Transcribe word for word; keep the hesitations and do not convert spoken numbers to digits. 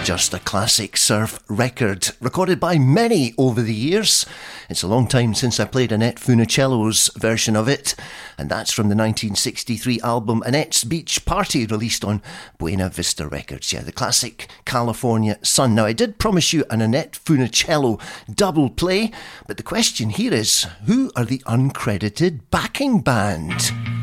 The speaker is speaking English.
just a classic surf record, recorded by many over the years. It's a long time since I played Annette Funicello's version of it, and that's from the nineteen sixty-three album Annette's Beach Party, released on Buena Vista Records. Yeah, the classic California Sun. Now, I did promise you an Annette Funicello double play, but the question here is, who are the uncredited backing band?